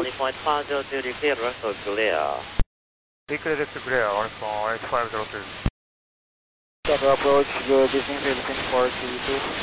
Only point 502 declared, Russell Glare. Declared Glare, Alpha 8502. Copy approach, good evening, looking for C2.